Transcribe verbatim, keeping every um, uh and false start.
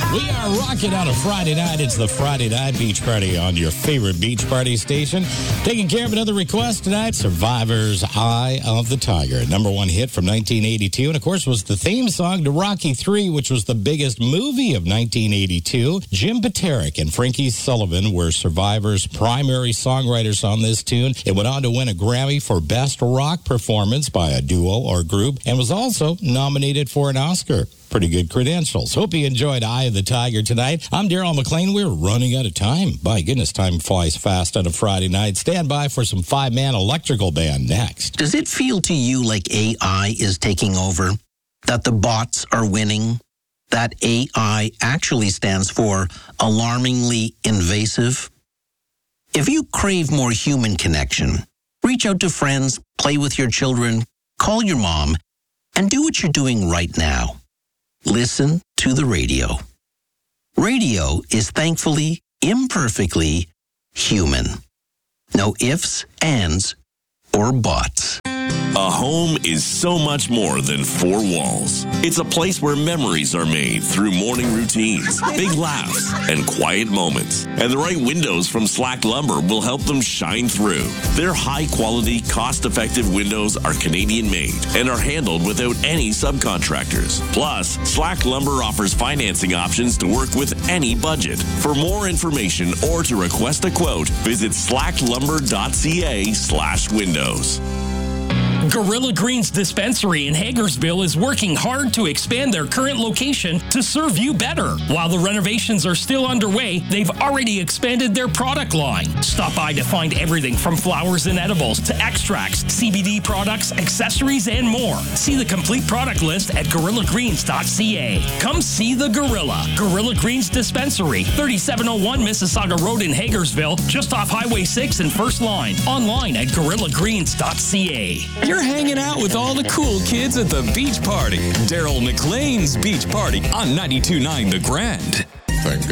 We are rocking on a Friday night. It's the Friday Night Beach Party on your favorite beach party station. Taking care of another request tonight, Survivor's Eye of the Tiger. Number one hit from nineteen eighty-two. And, of course, was the theme song to Rocky three, which was the biggest movie of nineteen eighty-two. Jim Paterick and Frankie Sullivan were Survivor's primary songwriters on this tune. It went on to win a Grammy for Best Rock Performance by a duo or group and was also nominated for an Oscar. Pretty good credentials. Hope you enjoyed Eye of the Tiger tonight. I'm Daryl McLean. We're running out of time. My goodness, time flies fast on a Friday night. Stand by for some five-man electrical band next. Does it feel to you like A I is taking over? That the bots are winning? That A I actually stands for alarmingly invasive? If you crave more human connection, reach out to friends, play with your children, call your mom, and do what you're doing right now. Listen to the radio. Radio is thankfully, imperfectly human. No ifs, ands, or buts. A home is so much more than four walls. It's a place where memories are made through morning routines, big laughs, and quiet moments. And the right windows from Slack Lumber will help them shine through. Their high-quality, cost-effective windows are Canadian-made and are handled without any subcontractors. Plus, Slack Lumber offers financing options to work with any budget. For more information or to request a quote, visit slacklumber.ca slash windows. Gorilla Greens Dispensary in Hagersville is working hard to expand their current location to serve you better. While the renovations are still underway, they've already expanded their product line. Stop by to find everything from flowers and edibles to extracts, C B D products, accessories, and more. See the complete product list at gorilla greens dot c a. Come see the Gorilla. Gorilla Greens Dispensary, thirty-seven oh one Mississauga Road in Hagersville, just off Highway six and First Line. Online at gorilla greens dot c a. You're hanging out with all the cool kids at the beach party. Daryl McLean's Beach Party on ninety-two point nine The Grand. Thank God.